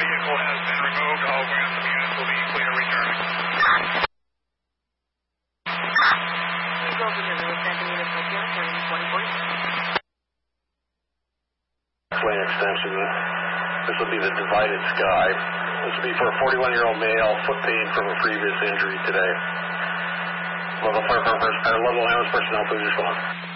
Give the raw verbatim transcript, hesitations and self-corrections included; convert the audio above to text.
vehicle has been removed. All Grantham units will be clear returning. Please open your rear sending units up here, turning twenty forty. Lane extension. This will be the divided sky. This will be for a forty-one-year-old male, foot pain from a previous injury today. Level fire, fire, fire, level ambulance personnel, please respond.